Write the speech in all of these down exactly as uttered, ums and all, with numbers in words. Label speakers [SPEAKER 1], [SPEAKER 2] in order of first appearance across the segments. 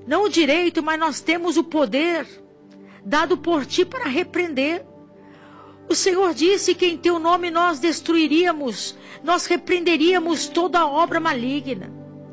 [SPEAKER 1] Não o direito, mas nós temos o poder dado por ti para repreender. O Senhor disse que em teu nome nós destruiríamos, nós repreenderíamos toda a obra maligna.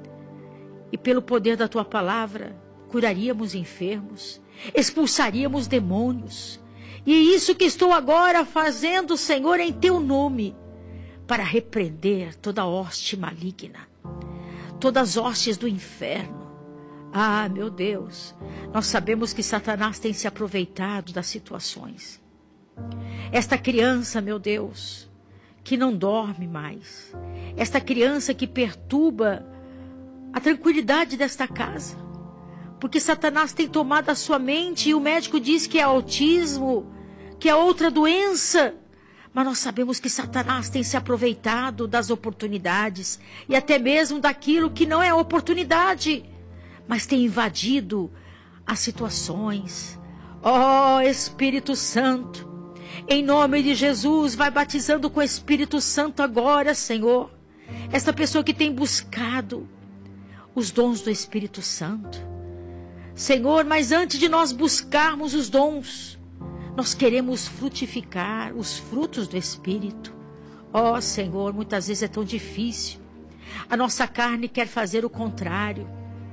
[SPEAKER 1] E pelo poder da tua palavra, curaríamos enfermos, expulsaríamos demônios. E é isso que estou agora fazendo, Senhor, em teu nome, para repreender toda hoste maligna, todas as hostes do inferno. Ah, meu Deus, nós sabemos que Satanás tem se aproveitado das situações. Esta criança, meu Deus, que não dorme mais. Esta criança que perturba a tranquilidade desta casa. Porque Satanás tem tomado a sua mente e o médico diz que é autismo, que é outra doença. Mas nós sabemos que Satanás tem se aproveitado das oportunidades e até mesmo daquilo que não é oportunidade, mas tem invadido as situações. Ó Espírito Santo, em nome de Jesus, vai batizando com o Espírito Santo agora, Senhor. Esta pessoa que tem buscado os dons do Espírito Santo. Senhor, mas antes de nós buscarmos os dons, nós queremos frutificar os frutos do Espírito. Ó Senhor, muitas vezes é tão difícil. A nossa carne quer fazer o contrário.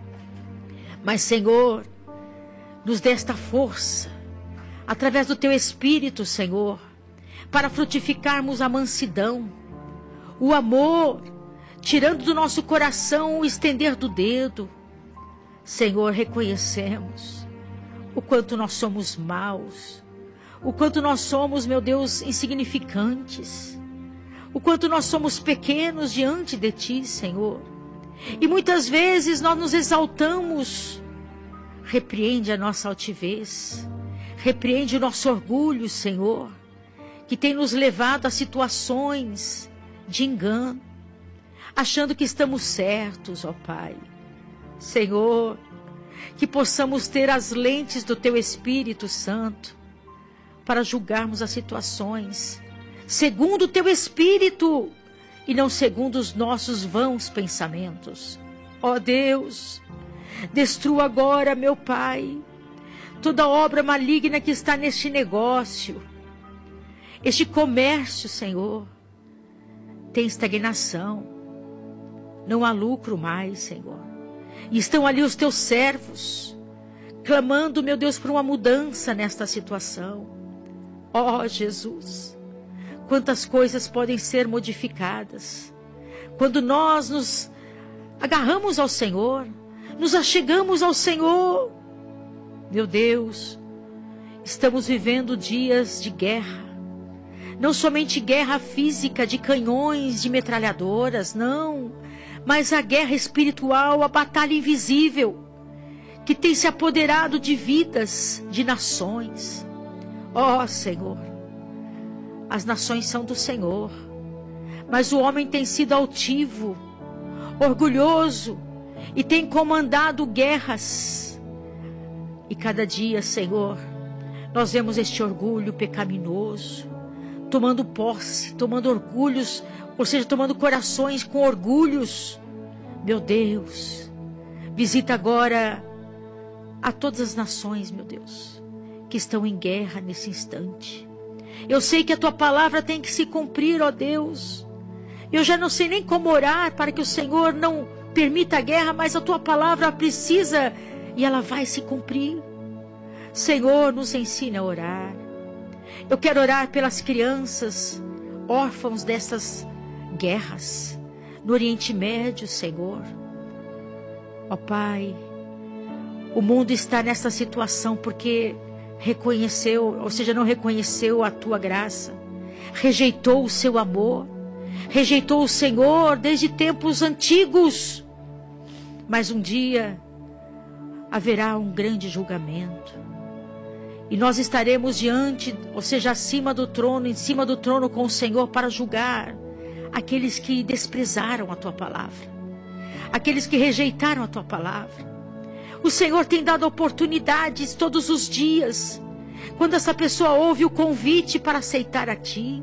[SPEAKER 1] Mas Senhor, nos dê esta força, através do teu Espírito, Senhor, para frutificarmos a mansidão, o amor, tirando do nosso coração o estender do dedo. Senhor, reconhecemos o quanto nós somos maus, o quanto nós somos, meu Deus, insignificantes, o quanto nós somos pequenos diante de ti, Senhor. E muitas vezes nós nos exaltamos. Repreende a nossa altivez, repreende o nosso orgulho, Senhor, que tem nos levado a situações de engano, achando que estamos certos, ó Pai. Senhor, que possamos ter as lentes do teu Espírito Santo para julgarmos as situações segundo o teu Espírito e não segundo os nossos vãos pensamentos. Ó Deus, destrua agora, meu Pai, toda obra maligna que está neste negócio, este comércio, Senhor. Tem estagnação, não há lucro mais, Senhor. E estão ali os teus servos, clamando, meu Deus, por uma mudança nesta situação. Ó Jesus, quantas coisas podem ser modificadas quando nós nos agarramos ao Senhor, nos achegamos ao Senhor. Meu Deus, estamos vivendo dias de guerra, não somente guerra física de canhões, de metralhadoras, não, mas a guerra espiritual, a batalha invisível, que tem se apoderado de vidas, de nações. Ó Senhor, as nações são do Senhor, mas o homem tem sido altivo, orgulhoso, e tem comandado guerras. E cada dia, Senhor, nós vemos este orgulho pecaminoso, tomando posse, tomando orgulhos, ou seja, tomando corações com orgulhos. Meu Deus, visita agora a todas as nações, meu Deus, que estão em guerra nesse instante. Eu sei que a tua palavra tem que se cumprir, ó Deus. Eu já não sei nem como orar para que o Senhor não permita a guerra, mas a tua palavra precisa e ela vai se cumprir. Senhor, nos ensina a orar. Eu quero orar pelas crianças, órfãos dessas guerras, no Oriente Médio, Senhor. Ó Pai, o mundo está nessa situação porque reconheceu, ou seja, não reconheceu a tua graça, rejeitou o seu amor, rejeitou o Senhor desde tempos antigos. Mas um dia haverá um grande julgamento. E nós estaremos diante, ou seja, acima do trono, em cima do trono com o Senhor para julgar aqueles que desprezaram a tua palavra, aqueles que rejeitaram a tua palavra. O Senhor tem dado oportunidades todos os dias, quando essa pessoa ouve o convite para aceitar a ti,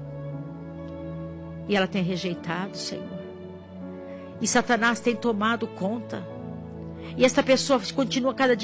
[SPEAKER 1] e ela tem rejeitado, Senhor. E Satanás tem tomado conta, e essa pessoa continua cada dia